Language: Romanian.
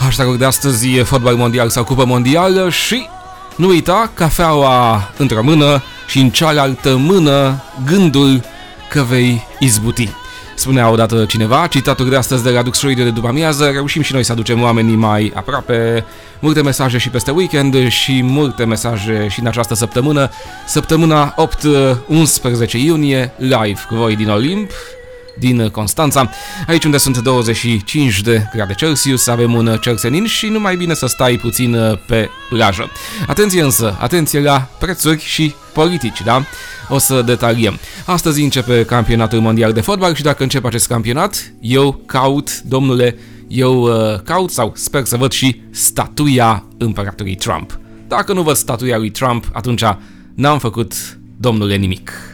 hashtag-ul de astăzi e fotbal mondial sau cupă mondială și nu uita, cafeaua într-o mână și în cealaltă mână gândul că vei izbuti. Spunea odată cineva, citatul de astăzi de la Dux Radio de după amiază, reușim și noi să aducem oamenii mai aproape, multe mesaje și peste weekend și multe mesaje și în această săptămână, săptămâna 8-11 iunie, live cu voi din Olimp, din Constanța, aici unde sunt 25 de grade Celsius, avem un cer senin și nu mai bine să stai puțin pe plajă. Atenție însă, atenție la prețuri și politici, da? O să detaliem. Astăzi începe campionatul mondial de fotbal și dacă începe acest campionat, eu caut, domnule, caut sau sper să văd și statuia împăratului Trump. Dacă nu văd statuia lui Trump, atunci n-am făcut, domnule, nimic.